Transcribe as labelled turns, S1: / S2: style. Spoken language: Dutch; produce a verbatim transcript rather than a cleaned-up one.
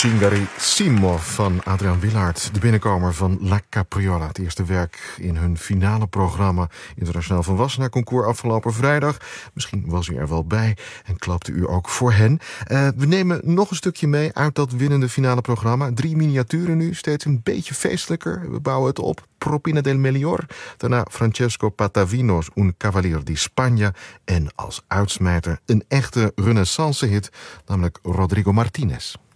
S1: Cingarissimo van Adriaan Willaert, de binnenkomer van La Capriola. Het eerste werk in hun finale programma Internationaal Volwassenaar Concours afgelopen vrijdag. Misschien was u er wel bij en klapte u ook voor hen. Uh, we nemen nog een stukje mee uit dat winnende finale programma. Drie miniaturen nu, steeds een beetje feestelijker. We bouwen het op. Propina del Melior. Daarna Francesco Patavino's Un Cavalier di Spagna. En als uitsmijter een echte renaissance hit, namelijk Rodrigo Martinez.